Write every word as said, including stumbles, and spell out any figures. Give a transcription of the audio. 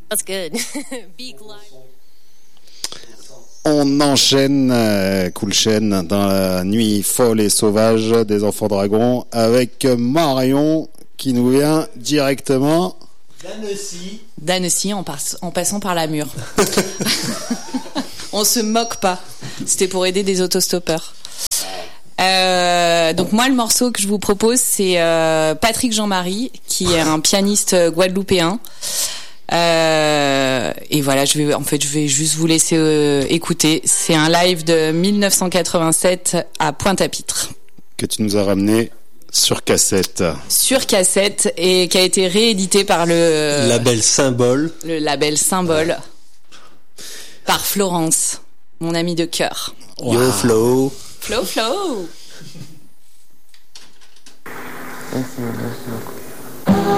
That's good. Big life. On enchaîne euh, Cool Chain dans la nuit folle et sauvage des Enfants Dragons avec Marion qui nous vient directement d'Annecy. D'Annecy en, par- en passant par la mur. On se moque pas. C'était pour aider des autostoppeurs. Euh, donc moi le morceau que je vous propose c'est euh, Patrick Jean-Marie qui est un pianiste guadeloupéen. Euh, et voilà, je vais en fait je vais juste vous laisser euh, écouter. C'est un live de dix-neuf cent quatre-vingt-sept à Pointe-à-Pitre que tu nous as ramené sur cassette. Sur cassette et qui a été réédité par le euh, label Symbole. Le label Symbole par Florence, mon amie de cœur. Wow. Yo Flo. Flo Flo. Let's see, let's look.